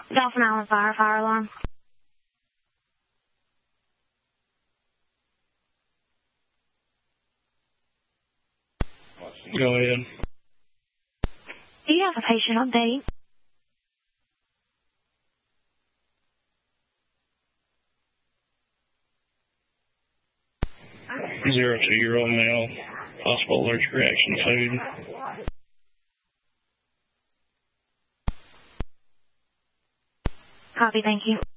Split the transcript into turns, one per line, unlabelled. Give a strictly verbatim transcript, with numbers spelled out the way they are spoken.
Dolphin Island Fire, fire alarm.
Go ahead.
Do you have a patient update?
Zero two-year-old male, possible allergic reaction to food.
Copy, thank you.